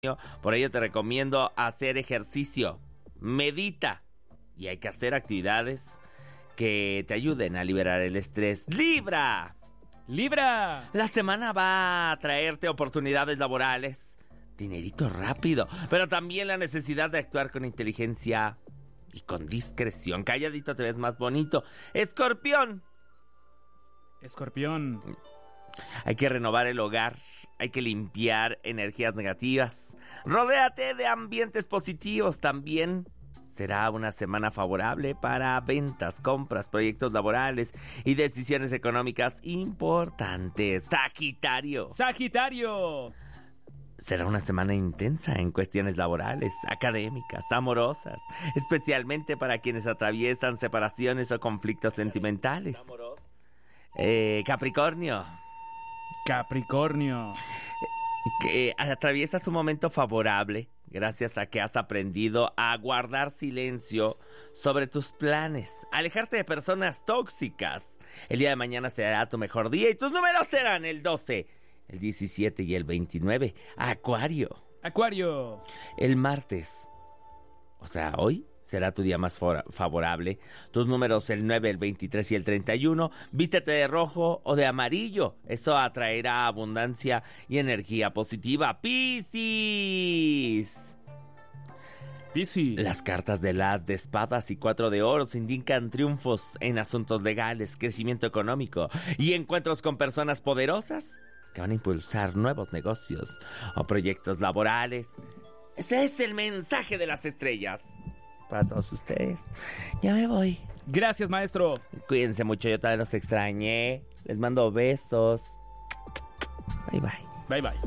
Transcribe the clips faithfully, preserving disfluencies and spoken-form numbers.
Por ello te recomiendo hacer ejercicio, medita y hay que hacer actividades que te ayuden a liberar el estrés. ¡Libra! ¡Libra! La semana va a traerte oportunidades laborales, dinerito rápido, pero también la necesidad de actuar con inteligencia y con discreción. Calladito te ves más bonito. ¡Escorpión! Escorpión. Hay que renovar el hogar, hay que limpiar energías negativas. Rodéate de ambientes positivos también. Será una semana favorable para ventas, compras, proyectos laborales y decisiones económicas importantes. Sagitario. Sagitario. Será una semana intensa en cuestiones laborales, académicas, amorosas, especialmente para quienes atraviesan separaciones o conflictos sentimentales. Eh, Capricornio. Capricornio. Que atraviesas un momento favorable gracias a que has aprendido a guardar silencio sobre tus planes, alejarte de personas tóxicas. El día de mañana será tu mejor día y tus números serán el doce, el diecisiete y el veintinueve. Acuario. Acuario. El martes, o sea, hoy, será tu día más for- favorable. Tus números el nueve, el veintitrés y el treinta y uno. Vístete de rojo o de amarillo. Eso atraerá abundancia y energía positiva. ¡Piscis! Piscis. Las cartas del as de espadas y cuatro de oros indican triunfos en asuntos legales, crecimiento económico y encuentros con personas poderosas que van a impulsar nuevos negocios o proyectos laborales. Ese es el mensaje de las estrellas para todos ustedes. Ya me voy. Gracias, maestro. Cuídense mucho, yo también los extrañé. Les mando besos. Bye, bye. Bye, bye.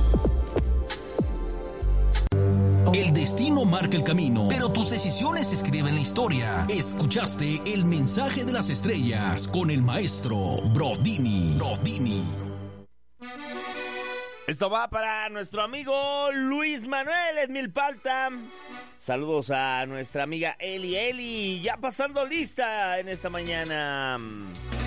El destino marca el camino, pero tus decisiones escriben la historia. Escuchaste el mensaje de las estrellas con el maestro Brodini. Brodini. Esto va para nuestro amigo Luis Manuel Esmilpalta. Saludos a nuestra amiga Eli Eli, ya pasando lista en esta mañana.